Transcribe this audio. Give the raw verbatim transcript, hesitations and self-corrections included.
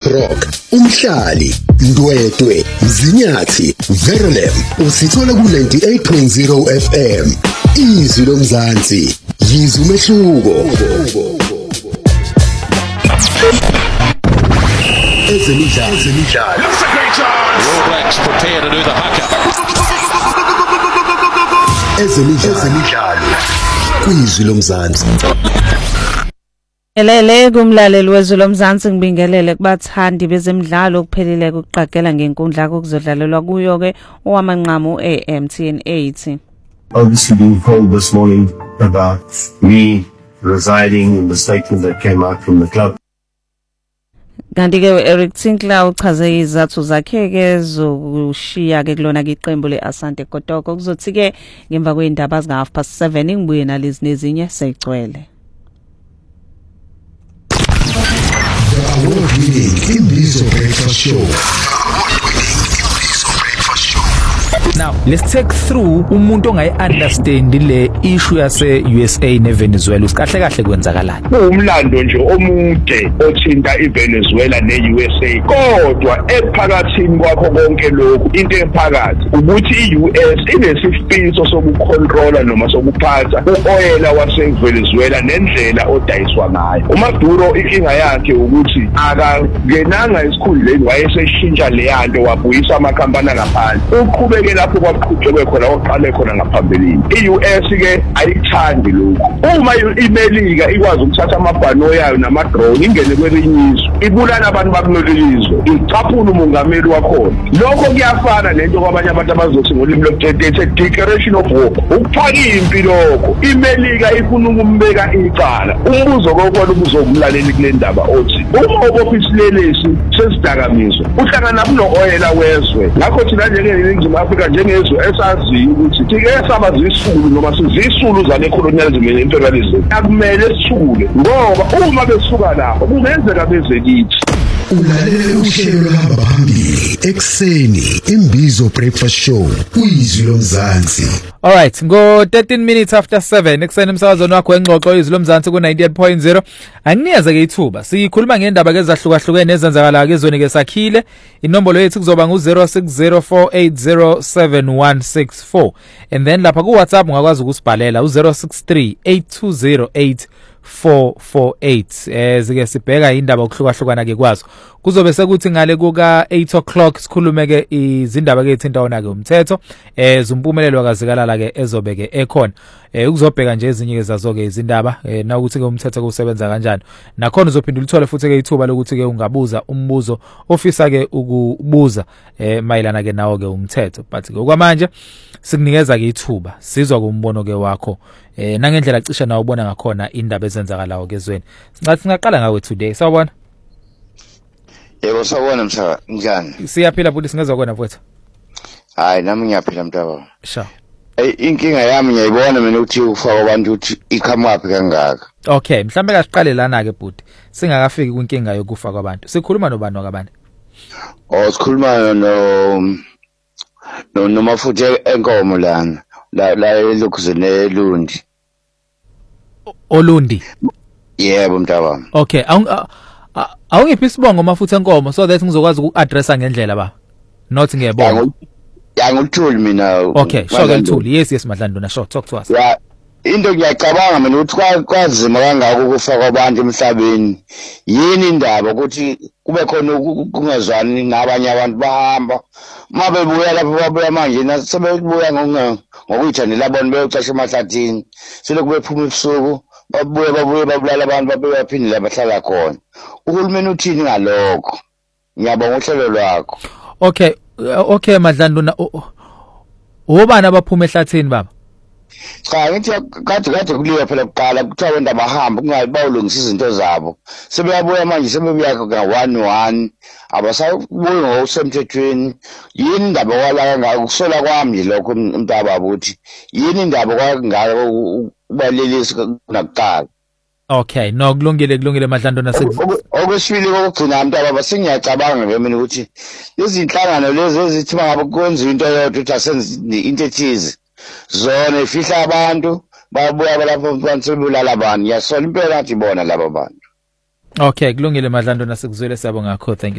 Rock, Umhlali, Ndwedwe, Mzinyathi, Verulam usithola ku ninety-eight point zero F M. Izwi lomzansi, yizwi umehluko. Ezemidlalo, ezemidlalo. That's a great chance. All Blacks prepare to do the haka. Ezemidlalo, ezemidlalo. Kwizwi lomzansi. Elele kumlaleli wezwe lomzansi ngibingelele kubathandi bezemidlalo kuphelile ukuqagela ngenkundla kokuzodlalelwa kuyo ke owamanqamu A M T N eighty. Obviously being told this morning about me residing in the statement that came out from the club. Kanti ke Eric Tinkler uchaze izathu zakhe ke zokushiya ke kulona ke iqembu leAsante Kotoko kuzothi ke ngemva kweindaba zinga half past seven ngibuye nalezi nezinye seyigcwele. Award-winning Imbizo Breakfast Show. Now, let's take through umuntu ongayi-understand le issue yase U S A neVenezuela. Usikahle kahle kwenzakalani? Umlando nje omude othinta iVenezuela neU S A. Kodwa ephakathini kwakho konke lokhu into ephakathi ukuthi iU S inesifiso sokucontrola noma sokuphatha uoyela waseVenezuela nendlela odayiswa ngayo. uMaduro inkinga yakhe ukuthi akangenanga esikhundleni wayeseshintsha le yanto wabuyisa amakhampani ngaphandle. Uqhubeke lapho kwaqhubekwe khona oqale khona ngaphambilini. iU S ke ayithandi lokho. Uma iMelika ikwazi ukuthatha amabhano yayo nama-drone ingene kwelinye izwe ibulala abantu bakulelizwe icaphula umongameli wakhona. Lokho kuyafana nento kwabanye abantu abazothi ngolimi lokuthethe declaration of war. Ukufaka impi lokho iMelika ifuna ukumbeka icala. Umbuzo kokona ubuzokulaleli kule ndaba othi uma obophisilelesi sesidakamizwa uhlangana kuno-oyela wezwe. Ngakho thina njengeNingizimu Afrika njengezwe esaziyo ukuthi thike sabazisulu noma sizisulu zale colonialism ne-imperialism akumele sithule ngoba uma besuka lapho kungenzeka beze kithi. Ulalele uhlelo lohamba phambili ekseni Imbizo Breakfast Show kwizwi lomzansi. All right, ngo thirteen minutes after seven ekseni umsakazweni wakho engxoxo izwi lomzansi ku ninety-eight point zero. Anginiyaza ke ithuba sikhuluma ngendaba ke ezahlukahlukene ezenzakala ke ezweni ke sakhile. Inombolo yethu kuzoba ngu zero six zero four eight zero seven one six four and then lapha ku WhatsApp ungakwazi ukusibhalela u zero six three eight two zero eight four four eight. Eh sike sibheka indaba okuhlukahlukana ke kwazo. Kuzobe sekuthi ngale kuka eight o'clock sikhulume ke izindaba ke ethinta wona ke umthetho eh zumpumelelo kazikalala ke ezobe ke ekhona. Eh ukuzobheka nje ezinye ke zazo ke izindaba eh na ukuthi ke umthetho kusebenza kanjani. Nakhona uzophinda ulithole futhi ke ithuba lokuthi ke ungabuza umbuzo ofisa ke ukubuza eh mayelana ke nawo ke umthetho. But ke okwamanje sikunikeza ke ithuba sizwa kumbono ke wakho eh nangendlela cishe nawo ubona ngakhona indaba ezenzakalayo kezweni. Singathi singaqala ngawe today sawubona. Yebo sawubona msha njani? Siyaphila futhi singezwa kona mfowethu. Hayi nami ngiyaphila mntaba. Sha. Hey inkinga yami ngiyayibona mina ukuthi ufaka abantu ukuthi iqhamuaphi kangaka. Okay, mhlambe kasiqale lana ke bhuti. Singakafiki kwinkinga yokufa kwabantu. Sikhuluma nobani wakabantu? Oh sikhuluma no no noma futhi enkomo lana. La la elokhuzene Lundi. Olundi. Yebo mntaba. Okay, awungiphi isibongo mafutha enkomo so that ngizokwazi uku-addressa ngendlela ba. Not ngiyabona. Yanguthuli mina. Okay, sure ngithuli. Yes yes Madlandona, sure talk to us. Yeah. Into ngiyacabanga mina ukuthi kwazima kangaka ukufa kwabantu emhlabeni. Yini indaba ukuthi kube khona ukungazwani nabanye abantu bahamba. Uma bebuya lapho babuya manje nasebebuya ngokuyithandela bona beyocasha emahlathini. Sele kube phuma ebusuku babuye babuye babulala abantu babuye baphindile abahlala khona. Uhulumeni uthini ngalokho? Ngiyabonga uhlelo lwakho. Okay, okay Madlandona. Obani abaphuma ehlathini baba? Cha ngithi kade kade kuliwa phela kuqala kuthiwa wenda bahamba kungayi bawulungisa izinto zabo. Sebeyabuya manje sebebuya ka one one abasabuyi ngokusemthethweni. Yini indaba kwala kangaka kusola kwami lokho umntaba ukuthi yini indaba kwangaka ubalelisi kunakuqala. Okay, no kulungile kulungile Madlandona sekuthi. Okwesibili kokugcina umntaba basengiyacabanga ke mina ukuthi izinhlangano lezi ezithi mangabe kwenza into yodwa ukuthi asenze into ethize. Zona ifihla abantu babuya balapho bansebulala abantu yasola impela athi bona laba bantu. Okay kulungile Madlandona sikuzwele siyabonga ngakho thank you.